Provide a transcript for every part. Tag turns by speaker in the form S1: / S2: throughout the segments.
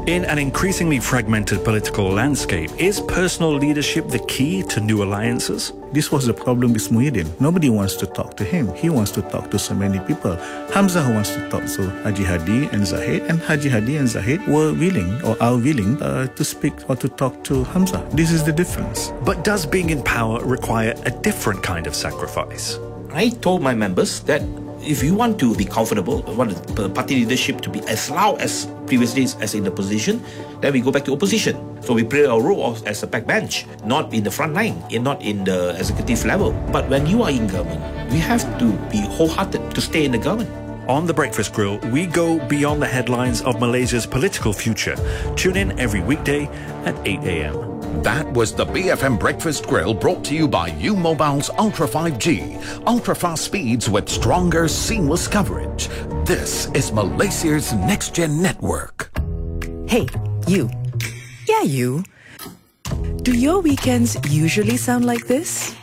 S1: In an increasingly fragmented political landscape, is personal leadership the key to new alliances?
S2: This was the problem with Muhyiddin. Nobody wants to talk to him. He wants to talk to so many people. Hamzah wants to talk to Haji Hadi and Zahid, and Haji Hadi and Zahid were willing or are willing to speak or to talk to Hamzah. This is the difference.
S1: But does being in power require a different kind of sacrifice?
S3: I told my members that if you want to be comfortable, want the party leadership to be as loud as previous days as in the position, then we go back to opposition. So we play our role as a backbench, not in the front line, and not in the executive level. But when you are in government, we have to be wholehearted to stay in the government.
S1: On The Breakfast Grill, we go beyond the headlines of Malaysia's political future. Tune in every weekday at 8 a.m.
S4: That was the BFM Breakfast Grill, brought to you by U-Mobile's Ultra 5G. Ultra-fast speeds with stronger, seamless coverage. This is Malaysia's next-gen network.
S5: Hey, you. Yeah, you. Do your weekends usually sound like this?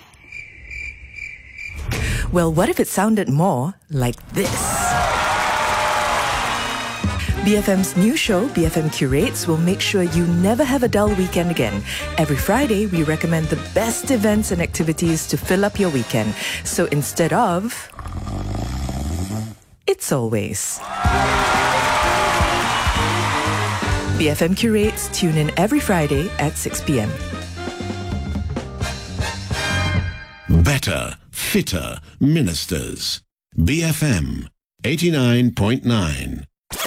S5: Well, what if it sounded more like this? BFM's new show, BFM Curates, will make sure you never have a dull weekend again. Every Friday, we recommend the best events and activities to fill up your weekend. So instead of... it's always... BFM Curates, tune in every Friday at 6 p.m.
S6: Better, fitter ministers. BFM 89.9.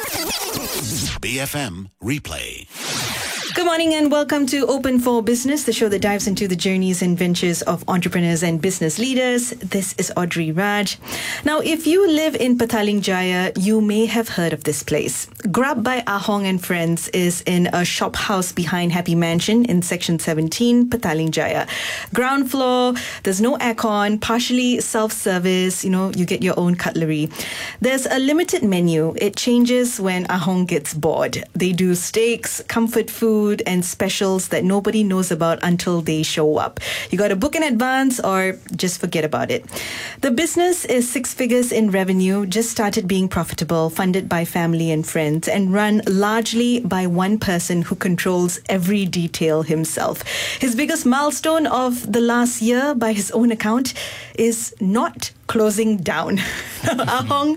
S6: BFM Replay.
S7: Good morning and welcome to Open for Business, the show that dives into the journeys and ventures of entrepreneurs and business leaders. This is Audrey Raj. Now, if you live in Petaling Jaya, you may have heard of this place. Grub by Ahong and Friends is in a shop house behind Happy Mansion in Section 17, Petaling Jaya. Ground floor, there's no aircon, partially self-service, you get your own cutlery. There's a limited menu. It changes when Ahong gets bored. They do steaks, comfort food, and specials that nobody knows about until they show up. You got to book in advance or just forget about it. The business is 6 figures in revenue, just started being profitable, funded by family and friends, and run largely by one person who controls every detail himself. His biggest milestone of the last year, by his own account, is not closing down. Ahong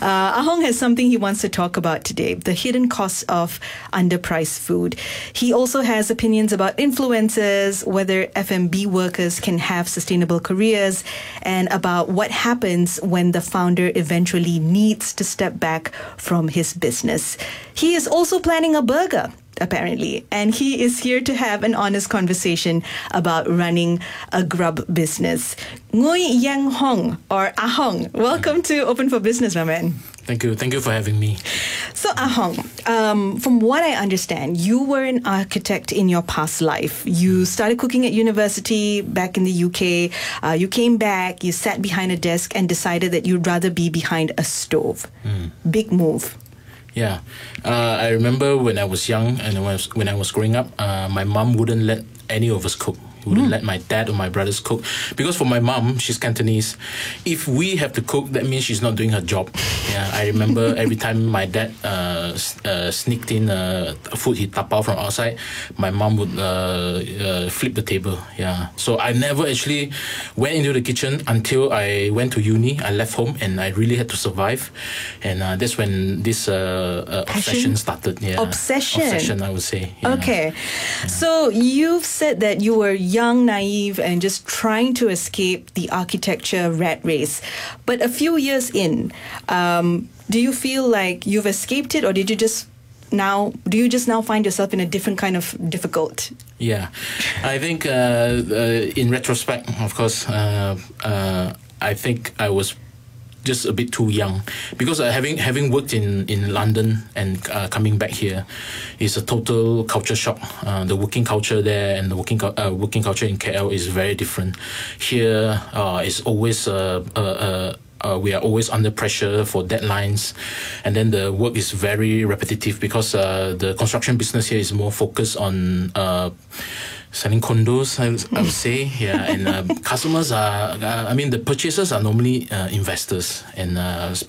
S7: has something he wants to talk about today, the hidden costs of underpriced food. He also has opinions about influencers, whether F&B workers can have sustainable careers, and about what happens when the founder eventually needs to step back from his business. He is also planning a burger, apparently, and he is here to have an honest conversation about running a grub business. Ngui Yang Hong, or Ahong, welcome to Open for Business, my man.
S8: Thank you for having me.
S7: So Ahong, from what I understand, you were an architect in your past life. You started cooking at university back in the UK. You came back, you sat behind a desk and decided that you'd rather be behind a stove. Big move.
S8: Yeah, I remember when I was young and when I was growing up, my mum wouldn't let any of us cook. Wouldn't let my dad or my brothers cook, because for my mum, she's Cantonese. If we have to cook, that means she's not doing her job. Yeah, I remember every time my dad sneaked in food he tapao from outside, my mum would flip the table. Yeah, so I never actually went into the kitchen until I went to uni. I left home and I really had to survive, and that's when this obsession started. Yeah, obsession, I would say. Yeah.
S7: Okay, so you've said that you were young, naive, and just trying to escape the architecture rat race. But a few years in, do you feel like you've escaped it, or do you just now find yourself in a different kind of difficult?
S8: Yeah, I think in retrospect, of course, I think I was just a bit too young, because having worked in London and coming back here is a total culture shock. The working culture there and the working culture in KL is very different. Here is always we are always under pressure for deadlines, and then the work is very repetitive because the construction business here is more focused on selling condos, I would say. Yeah, and customers are, the purchasers are normally investors, and